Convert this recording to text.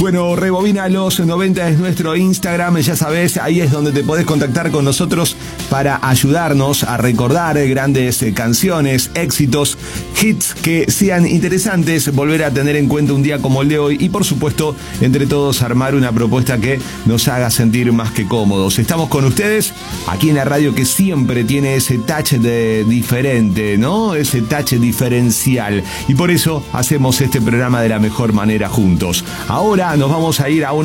Bueno, Rebobina los 90 es nuestro Instagram, ya sabes, ahí es donde te podés contactar con nosotros para ayudarnos a recordar grandes canciones, éxitos, hits que sean interesantes, volver a tener en cuenta un día como el de hoy y por supuesto, entre todos armar una propuesta que nos haga sentir más que cómodos. Estamos con ustedes aquí en la radio que siempre tiene ese touch de diferente, ¿no? Ese touch diferencial y por eso hacemos este programa de la mejor manera juntos. Ahora nos vamos a ir a una